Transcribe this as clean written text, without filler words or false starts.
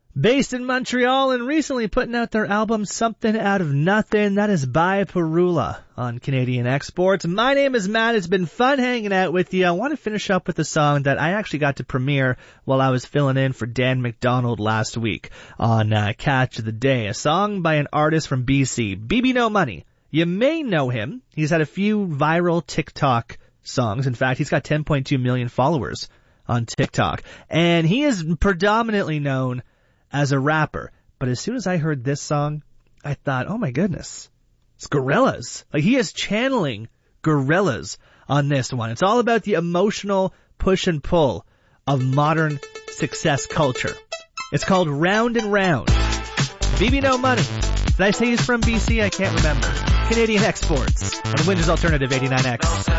Based in Montreal and recently putting out their album Something Out of Nothing. That is by Parula on Canadian Exports. My name is Matt. It's been fun hanging out with you. I want to finish up with a song that I actually got to premiere while I was filling in for Dan McDonald last week on Catch of the Day. A song by an artist from BC, BB No Money. You may know him. He's had a few viral TikTok songs. In fact, he's got 10.2 million followers on TikTok. And he is predominantly known as a rapper. But as soon as I heard this song, I thought, oh my goodness, it's Gorillaz. Like, he is channeling Gorillaz on this one. It's all about the emotional push and pull of modern success culture. It's called Round and Round. BB No Money. Did I say he's from BC? I can't remember. Canadian Exports on Winter's Alternative 89X.